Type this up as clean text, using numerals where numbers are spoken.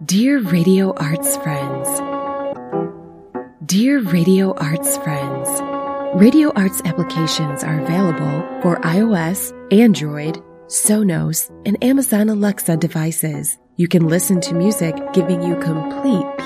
Dear Radio Arts friends. Dear Radio Arts friends. Radio Arts applications are available for iOS, Android, Sonos, and Amazon Alexa devices. You can listen to music giving you complete